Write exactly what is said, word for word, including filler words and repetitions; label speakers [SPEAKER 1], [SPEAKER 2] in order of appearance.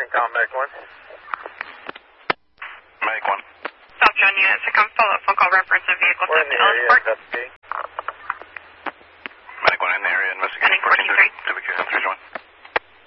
[SPEAKER 1] Call Medic one.
[SPEAKER 2] Medic one.
[SPEAKER 3] South John unit to come follow up phone call reference of vehicle
[SPEAKER 1] We're in
[SPEAKER 3] theft
[SPEAKER 1] the
[SPEAKER 3] to
[SPEAKER 1] area,
[SPEAKER 3] Ellisport.
[SPEAKER 1] investigating.